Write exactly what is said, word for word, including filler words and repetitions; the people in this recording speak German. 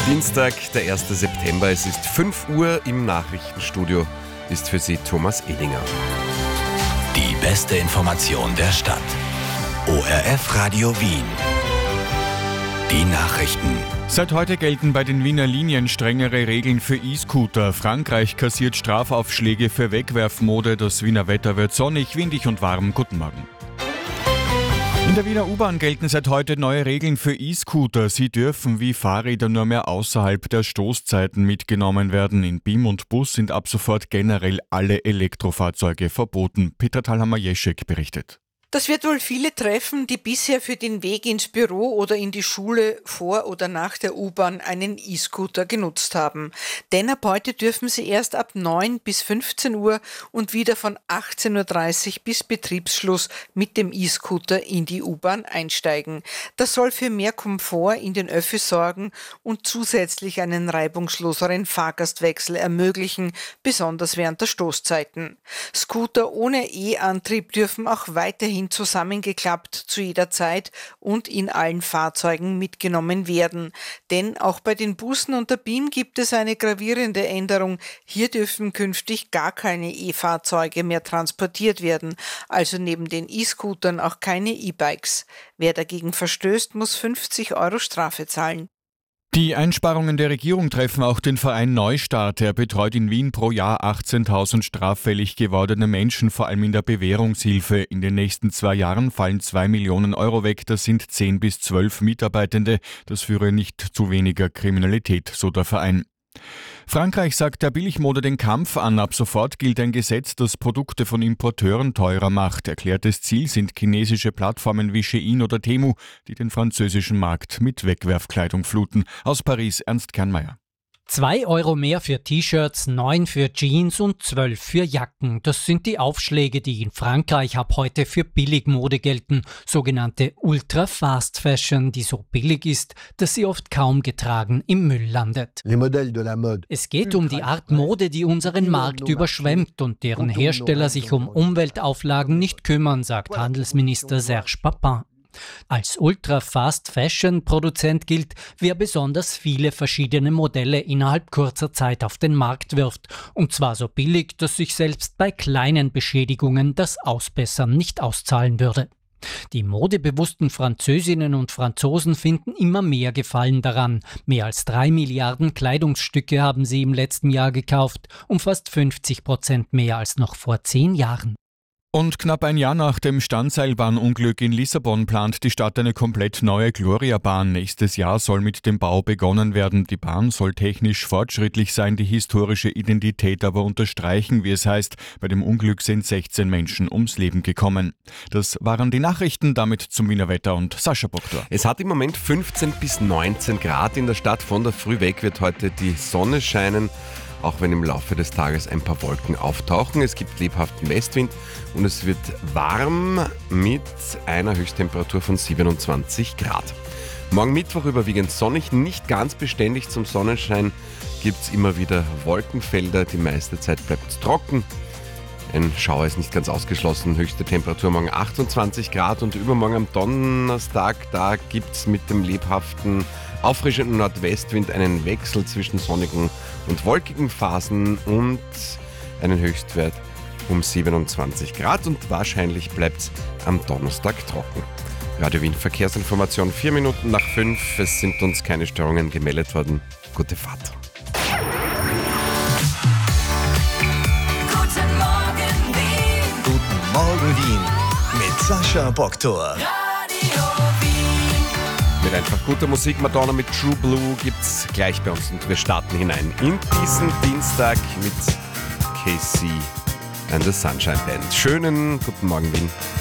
Dienstag, der erste September, es ist fünf Uhr, im Nachrichtenstudio ist für Sie Thomas Edinger. Die beste Information der Stadt. O R F Radio Wien. Die Nachrichten. Seit heute gelten bei den Wiener Linien strengere Regeln für E-Scooter. Frankreich kassiert Strafaufschläge für Wegwerfmode. Das Wiener Wetter wird sonnig, windig und warm. Guten Morgen. In der Wiener U-Bahn gelten seit heute neue Regeln für E-Scooter. Sie dürfen wie Fahrräder nur mehr außerhalb der Stoßzeiten mitgenommen werden. In B I M und Bus sind ab sofort generell alle Elektrofahrzeuge verboten. Petra Thalhammer-Jeschek berichtet. Das wird wohl viele treffen, die bisher für den Weg ins Büro oder in die Schule vor oder nach der U-Bahn einen E-Scooter genutzt haben. Denn ab heute dürfen sie erst ab neun bis fünfzehn Uhr und wieder von achtzehn Uhr dreißig bis Betriebsschluss mit dem E-Scooter in die U-Bahn einsteigen. Das soll für mehr Komfort in den Öffis sorgen und zusätzlich einen reibungsloseren Fahrgastwechsel ermöglichen, besonders während der Stoßzeiten. Scooter ohne E-Antrieb dürfen auch weiterhin zusammengeklappt zu jeder Zeit und in allen Fahrzeugen mitgenommen werden. Denn auch bei den Bussen und der B I M gibt es eine gravierende Änderung. Hier dürfen künftig gar keine E-Fahrzeuge mehr transportiert werden, also neben den E-Scootern auch keine E-Bikes. Wer dagegen verstößt, muss fünfzig Euro Strafe zahlen. Die Einsparungen der Regierung treffen auch den Verein Neustart. Er betreut in Wien pro Jahr achtzehntausend straffällig gewordene Menschen, vor allem in der Bewährungshilfe. In den nächsten zwei Jahren fallen zwei Millionen Euro weg. Das sind zehn bis zwölf Mitarbeitende. Das führe nicht zu weniger Kriminalität, so der Verein. Frankreich sagt der Billigmode den Kampf an. Ab sofort gilt ein Gesetz, das Produkte von Importeuren teurer macht. Erklärtes Ziel sind chinesische Plattformen wie Shein oder Temu, die den französischen Markt mit Wegwerfkleidung fluten. Aus Paris, Ernst Kernmeier. Zwei Euro mehr für T-Shirts, neun für Jeans und zwölf für Jacken. Das sind die Aufschläge, die in Frankreich ab heute für Billigmode gelten. Sogenannte Ultra-Fast Fashion, die so billig ist, dass sie oft kaum getragen im Müll landet. Es geht um die Art Mode, die unseren Markt überschwemmt und deren Hersteller sich um Umweltauflagen nicht kümmern, sagt Handelsminister Serge Papin. Als Ultra-Fast-Fashion-Produzent gilt, wer besonders viele verschiedene Modelle innerhalb kurzer Zeit auf den Markt wirft. Und zwar so billig, dass sich selbst bei kleinen Beschädigungen das Ausbessern nicht auszahlen würde. Die modebewussten Französinnen und Franzosen finden immer mehr Gefallen daran. Mehr als drei Milliarden Kleidungsstücke haben sie im letzten Jahr gekauft, um fast fünfzig Prozent mehr als noch vor zehn Jahren. Und knapp ein Jahr nach dem Standseilbahnunglück in Lissabon plant die Stadt eine komplett neue Gloria-Bahn. Nächstes Jahr soll mit dem Bau begonnen werden. Die Bahn soll technisch fortschrittlich sein, die historische Identität aber unterstreichen, wie es heißt. Bei dem Unglück sind sechzehn Menschen ums Leben gekommen. Das waren die Nachrichten, damit zum Wiener Wetter und Sascha Boktor. Es hat im Moment fünfzehn bis neunzehn Grad in der Stadt. Von der Früh weg wird heute die Sonne scheinen, auch wenn im Laufe des Tages ein paar Wolken auftauchen. Es gibt lebhaften Westwind und es wird warm mit einer Höchsttemperatur von siebenundzwanzig Grad. Morgen Mittwoch überwiegend sonnig, nicht ganz beständig zum Sonnenschein gibt es immer wieder Wolkenfelder. Die meiste Zeit bleibt es trocken. Ein Schauer ist nicht ganz ausgeschlossen. Höchste Temperatur morgen achtundzwanzig Grad und übermorgen am Donnerstag, da gibt es mit dem lebhaften, auffrischenden Nordwestwind einen Wechsel zwischen sonnigen und wolkigen Phasen und einen Höchstwert um siebenundzwanzig Grad und wahrscheinlich bleibt es am Donnerstag trocken. Radio Wien Verkehrsinformation, vier Minuten nach fünf. Es sind uns keine Störungen gemeldet worden. Gute Fahrt. Guten Morgen Wien. Guten Morgen Wien. Mit Sascha Boktor. Mit einfach guter Musik, Madonna mit True Blue gibt's gleich bei uns und wir starten hinein in diesen Dienstag mit Casey and the Sunshine Band. Schönen guten Morgen Wien.